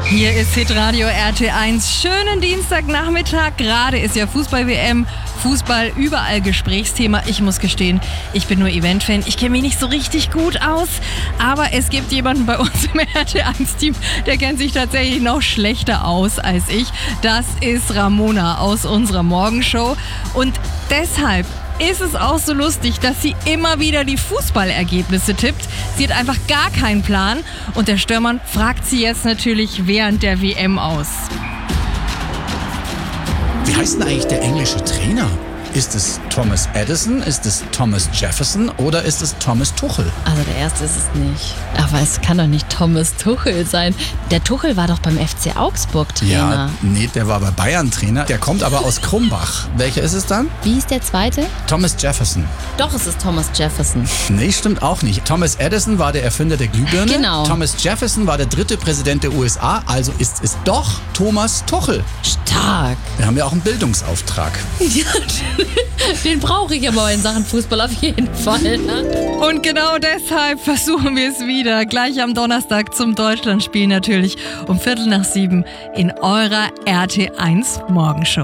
Hier ist Hitradio RT1. Schönen Dienstagnachmittag. Gerade ist ja Fußball-WM. Fußball überall Gesprächsthema. Ich muss gestehen, ich bin nur Event-Fan. Ich kenne mich nicht so richtig gut aus. Aber es gibt jemanden bei uns im RT1-Team, der kennt sich tatsächlich noch schlechter aus als ich. Das ist Ramona aus unserer Morgenshow. Und deshalb ist es auch so lustig, dass sie immer wieder die Fußballergebnisse tippt. Sie hat einfach gar keinen Plan und der Stürmann fragt sie jetzt natürlich während der WM aus. Wie heißt denn eigentlich der englische Trainer? Ist es Thomas Edison, ist es Thomas Jefferson oder ist es Thomas Tuchel? Also der erste ist es nicht. Aber es kann doch nicht Thomas Tuchel sein. Der Tuchel war doch beim FC Augsburg Trainer. Ja, nee, der war bei Bayern Trainer. Der kommt aber aus Krumbach. Welcher ist es dann? Wie ist der zweite? Thomas Jefferson. Doch, es ist Thomas Jefferson. Nee, stimmt auch nicht. Thomas Edison war der Erfinder der Glühbirne. Genau. Thomas Jefferson war der dritte Präsident der USA. Also ist es doch Thomas Tuchel. Stark. Wir haben ja auch einen Bildungsauftrag. Den brauche ich aber in Sachen Fußball auf jeden Fall. Ne? Und genau deshalb versuchen wir es wieder. Gleich am Donnerstag zum Deutschlandspiel natürlich um 6:45 in eurer RT1 Morgenshow.